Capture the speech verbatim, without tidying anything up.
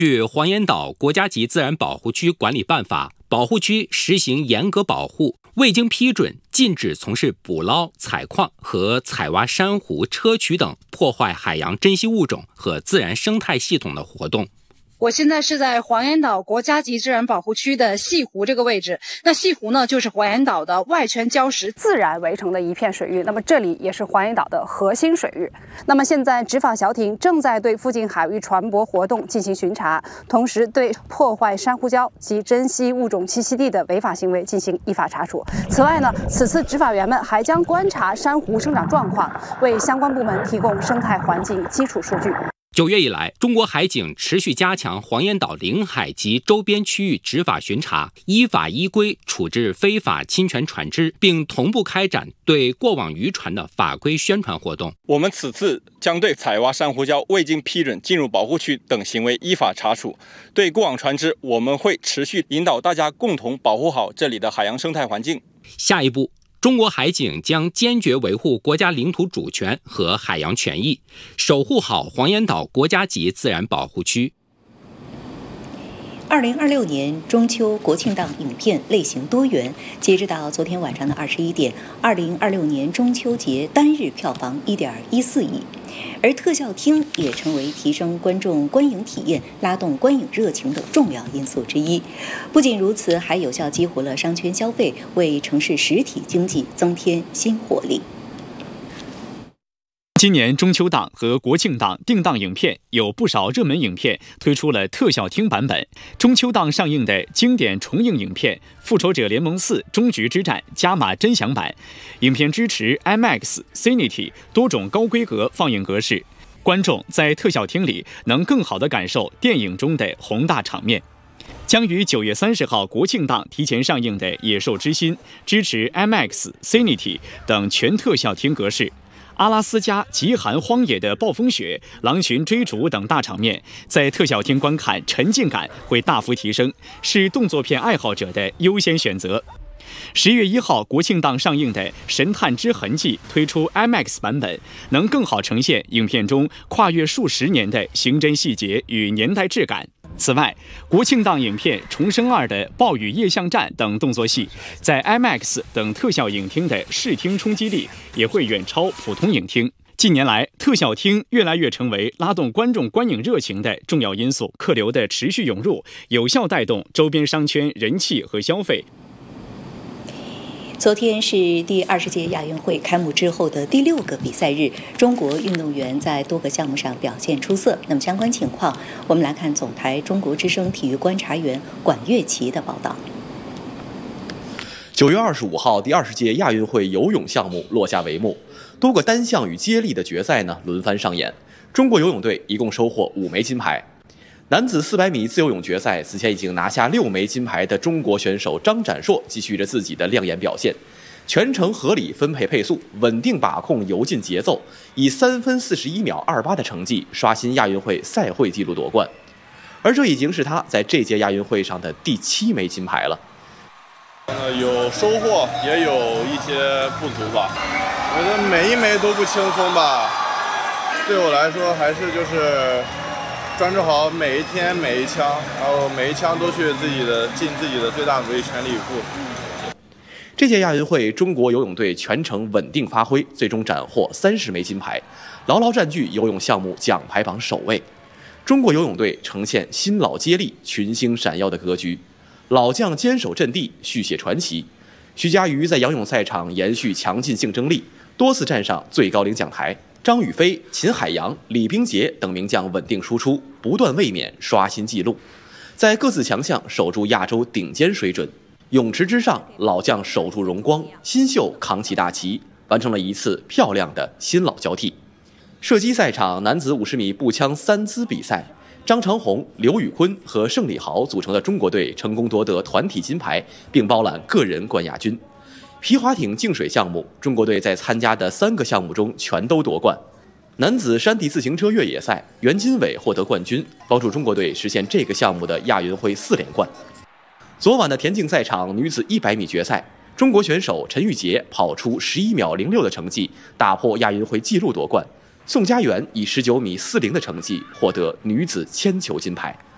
据黄岩岛国家级自然保护区管理办法，保护区实行严格保护，未经批准，禁止从事捕捞、采矿和采挖珊瑚、砗磲等破坏海洋珍稀物种和自然生态系统的活动。 我现在是在黄岩岛国家级自然保护区的西湖这个位置。那西湖呢，就是黄岩岛的外圈礁石自然围成的一片水域。那么这里也是黄岩岛的核心水域。那么现在执法小艇正在对附近海域船舶活动进行巡查，同时对破坏珊瑚礁及珍稀物种栖息地的违法行为进行依法查处。此外呢，此次执法员们还将观察珊瑚生长状况，为相关部门提供生态环境基础数据。 九月以来，中国海警持续加强黄岩岛领海及周边区域执法巡查，依法依规处置非法侵权船只，并同步开展对过往渔船的法规宣传活动。 我们此次将对采挖珊瑚礁未经批准进入保护区等行为依法查处。对过往船只，我们会持续引导大家共同保护好这里的海洋生态环境。 下一步，中国海警将坚决维护国家领土主权和海洋权益，守护好黄岩岛国家级自然保护区。 二零二六年中秋国庆档影片类型多元，截止到昨天晚上的二十一点，二零二六年中秋节单日票房一点一四亿。而特效厅也成为提升观众观影体验、拉动观影热情的重要因素之一。不仅如此，还有效激活了商圈消费，为城市实体经济增添新活力。 今年中秋档和国庆档定档影片有不少热门影片推出了特效厅版本。中秋档上映的经典重映影片《复仇者联盟四：终局之战》加码真享版，影片支持 IMAX、Cinity 多种高规格放映格式，观众在特效厅里能更好地感受电影中的宏大场面。将于九月三十号国庆档提前上映的《野兽之心》支持 IMAX、Cinity 等全特效厅格式。阿拉斯加极寒荒野的暴风雪、狼群追逐等大场面，在特效厅观看沉浸感会大幅提升，是动作片爱好者的优先选择。十月一号国庆档上映的《神探之痕迹》推出 IMAX 版本，能更好呈现影片中跨越数十年的刑侦细节与年代质感。此外，国庆档影片《重生二》的暴雨夜象战等动作戏，在 IMAX 等特效影厅的视听冲击力也会远超普通影厅。近年来，特效厅越来越成为拉动观众观影热情的重要因素，客流的持续涌入，有效带动周边商圈人气和消费。 昨天是第二十届亚运会开幕之后的第六个比赛日，中国运动员在多个项目上表现出色。那么相关情况，我们来看总台中国之声体育观察员管乐琪的报道。 九月二十五号，第二十届亚运会游泳项目落下帷幕，多个单项与接力的决赛呢轮番上演。中国游泳队一共收获五枚金牌。男子四百米自由泳决赛，此前已经拿下六枚金牌的中国选手张展硕继续着自己的亮眼表现，全程合理分配配速，稳定把控游进节奏，以三分四十一秒二八的成绩刷新亚运会赛会纪录夺冠。而这已经是他在这届亚运会上的第七枚金牌了。 呃，有收获，也有一些不足吧。我觉得每一枚都不轻松吧。对我来说，还是就是专注好每一天每一枪，然后每一枪都去自己的尽自己的最大努力，全力以赴。 这届亚运会，中国游泳队全程稳定发挥，最终斩获三十枚金牌，牢牢占据游泳项目奖牌榜首位。中国游泳队呈现新老接力、群星闪耀的格局，老将坚守阵地，续写传奇。徐嘉余在仰泳赛场延续强劲竞争力，多次站上最高领奖台。张雨霏、秦海洋、李冰洁等名将稳定输出，不断卫冕，刷新纪录，在各自强项守住亚洲顶尖水准。泳池之上，老将守住荣光，新秀扛起大旗，完成了一次漂亮的新老交替。射击赛场，男子五十米步枪三姿比赛，张长虹、刘宇坤和盛礼豪组成的中国队成功夺得团体金牌，并包揽个人冠亚军。皮划艇净水项目，中国队在参加的三个项目中全都夺冠。男子山地自行车越野赛，袁金伟获得冠军，帮助中国队实现这个项目的亚运会四连冠。昨晚的田径赛场，女子一百米决赛，中国选手陈玉洁跑出十一秒零六的成绩，打破亚运会纪录夺冠。宋佳媛以十九米四零的成绩获得女子铅球金牌。